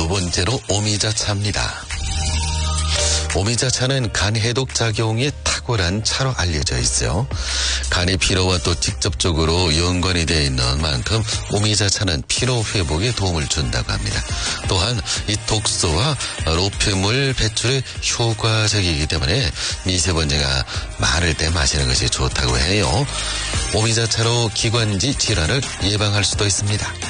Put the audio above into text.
번째로 오미자차입니다. 오미자차는 간 해독 작용이 탁월한 차로 알려져 있어요. 간의 피로와 또 직접적으로 연관이 되어 있는 만큼 오미자차는 피로 회복에 도움을 준다고 합니다. 또한 이 독소와 노폐물 배출에 효과적이기 때문에 미세먼지가 많을 때 마시는 것이 좋다고 해요. 오미자차로 기관지 질환을 예방할 수도 있습니다.